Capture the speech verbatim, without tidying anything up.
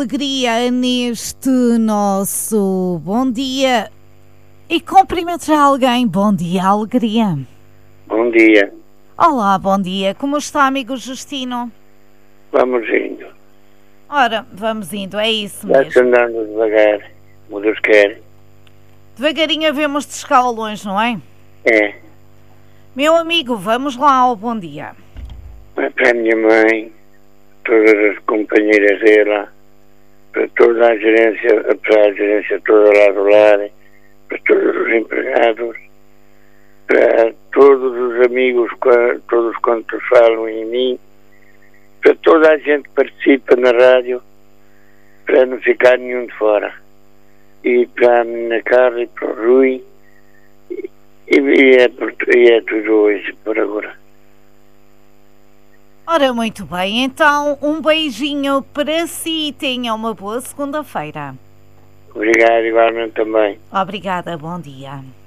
Alegria neste nosso bom dia e cumprimentos a alguém. Bom dia, alegria. Bom dia. Olá, bom dia. Como está, amigo Justino? Vamos indo. Ora, vamos indo, é isso Vai-se mesmo. andando devagar, como Deus quer. Devagarinho havemos de escalões, não é? É. Meu amigo, vamos lá ao bom dia. Para a minha mãe, todas as companheiras dela, para toda a gerência, para a gerência toda lá do lar, para todos os empregados, para todos os amigos, todos quantos falam em mim, para toda a gente que participa na rádio, para não ficar nenhum de fora. E para a menina Carla e para o Rui, e, e, é, e é tudo hoje, por agora. Ora, muito bem, então um beijinho para si e tenha uma boa segunda-feira. Obrigado, igualmente também. Obrigada, bom dia.